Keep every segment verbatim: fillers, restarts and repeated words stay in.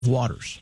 waters.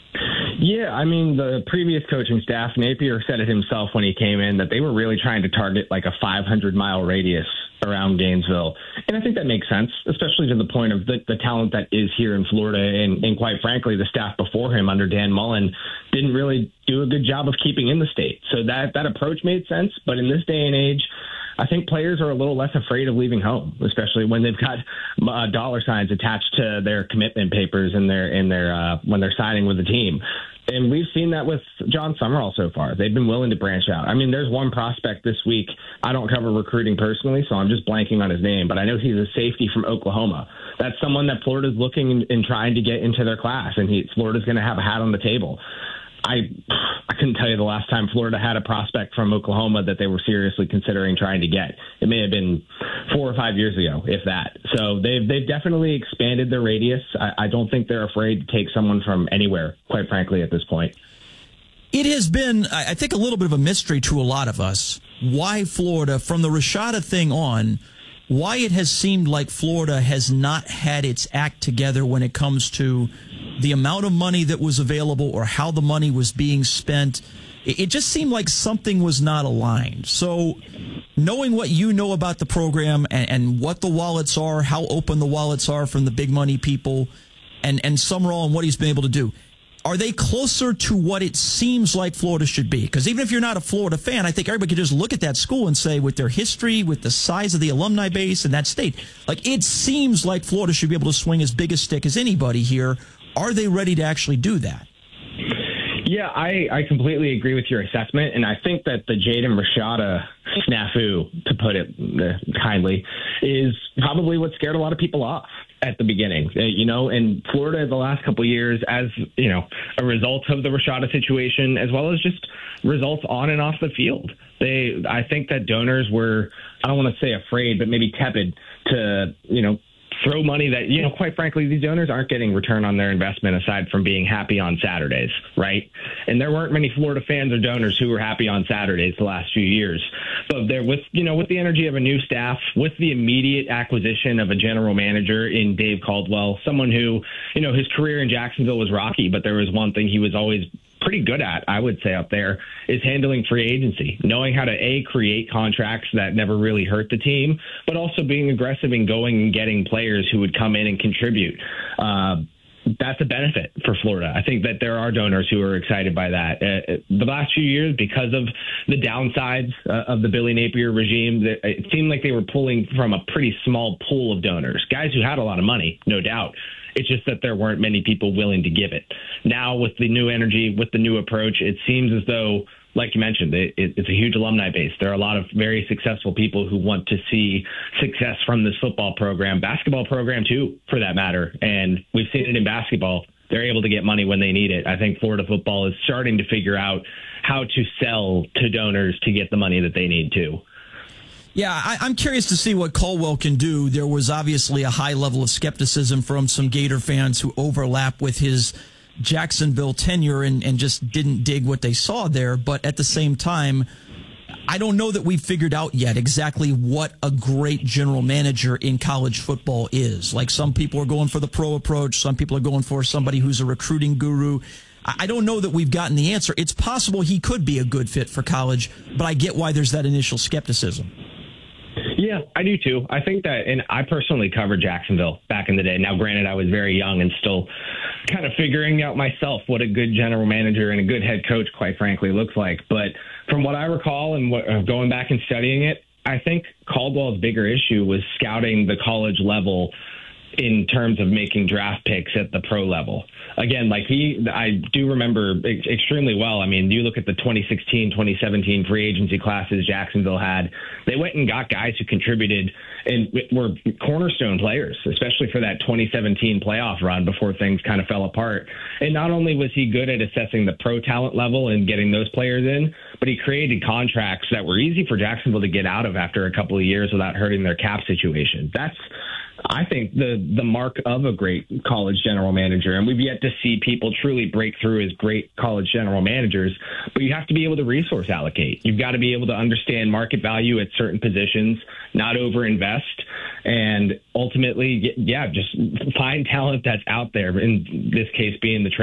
Yeah, I mean, the previous coaching staff, Napier said it himself when he came in, that they were really trying to target like a five hundred mile radius around Gainesville. And I think that makes sense, especially to the point of the, the talent that is here in Florida. And, and quite frankly, the staff before him under Dan Mullen didn't really do a good job of keeping in the state. So that, that approach made sense. But in this day and age, I think players are a little less afraid of leaving home, especially when they've got uh, dollar signs attached to their commitment papers and their in their uh, when they're signing with the team. And we've seen that with John Summerall so far. They've been willing to branch out. I mean, there's one prospect this week. I don't cover recruiting personally, so I'm just blanking on his name, but I know he's a safety from Oklahoma. That's someone that Florida's looking and, and trying to get into their class, and he, Florida's going to have a hat on the table. I I couldn't tell you the last time Florida had a prospect from Oklahoma that they were seriously considering trying to get. It may have been four or five years ago, if that. So they've they've definitely expanded their radius. I, I don't think they're afraid to take someone from anywhere, quite frankly, at this point. It has been, I think, a little bit of a mystery to a lot of us why Florida, from the Rashada thing on, why it has seemed like Florida has not had its act together when it comes to the amount of money that was available or how the money was being spent. It just seemed like something was not aligned. So knowing what you know about the program and, and what the wallets are, how open the wallets are from the big money people, and, and Summerall and what he's been able to do, are they closer to what it seems like Florida should be? Because even if you're not a Florida fan, I think everybody could just look at that school and say, with their history, with the size of the alumni base and that state, like it seems like Florida should be able to swing as big a stick as anybody here. Are they ready to actually do that? Yeah, I, I completely agree with your assessment, and I think that the Jaden Rashada snafu, to put it kindly, is probably what scared a lot of people off at the beginning. Uh, you know, in Florida the last couple of years, as, you know, a result of the Rashada situation, as well as just results on and off the field. They, I think that donors were, I don't want to say afraid, but maybe tepid to, you know, throw money that, you know, quite frankly, these donors aren't getting return on their investment aside from being happy on Saturdays, right? And there weren't many Florida fans or donors who were happy on Saturdays the last few years. But there, with, you know, with the energy of a new staff, with the immediate acquisition of a general manager in Dave Caldwell, someone who, you know, his career in Jacksonville was rocky, but there was one thing he was always pretty good at, I would say, up there, is handling free agency, knowing how to, A, create contracts that never really hurt the team, but also being aggressive in going and getting players who would come in and contribute. Uh, that's a benefit for Florida. I think that there are donors who are excited by that. Uh, the last few years, because of the downsides uh, of the Billy Napier regime, it seemed like they were pulling from a pretty small pool of donors, guys who had a lot of money, no doubt. It's just that there weren't many people willing to give it. Now, with the new energy, with the new approach, it seems as though, like you mentioned, it, it, it's a huge alumni base. There are a lot of very successful people who want to see success from this football program, basketball program too, for that matter. And we've seen it in basketball. They're able to get money when they need it. I think Florida football is starting to figure out how to sell to donors to get the money that they need too. Yeah, I, I'm curious to see what Caldwell can do. There was obviously a high level of skepticism from some Gator fans who overlap with his Jacksonville tenure and, and just didn't dig what they saw there. But at the same time, I don't know that we've figured out yet exactly what a great general manager in college football is. Like, some people are going for the pro approach. Some people are going for somebody who's a recruiting guru. I don't know that we've gotten the answer. It's possible he could be a good fit for college, but I get why there's that initial skepticism. Yeah, I do too. I think that, and I personally covered Jacksonville back in the day. Now, granted, I was very young and still kind of figuring out myself what a good general manager and a good head coach, quite frankly, looks like. But from what I recall and what, uh, going back and studying it, I think Caldwell's bigger issue was scouting the college level in terms of making draft picks at the pro level. Again, like he, I do remember extremely well. I mean, you look at the twenty sixteen, twenty seventeen free agency classes Jacksonville had. They went and got guys who contributed and were cornerstone players, especially for that twenty seventeen playoff run before things kind of fell apart. And not only was he good at assessing the pro talent level and getting those players in, but he created contracts that were easy for Jacksonville to get out of after a couple of years without hurting their cap situation. That's I think the the mark of a great college general manager, and we've yet to see people truly break through as great college general managers, but you have to be able to resource allocate. You've got to be able to understand market value at certain positions, not overinvest, and ultimately, yeah, just find talent that's out there, in this case being the